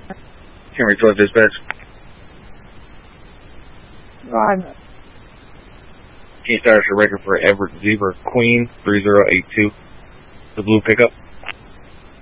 Camry 12 dispatch. Rod. Can you start your record for Everett Zebra Queen 3082? The blue pickup.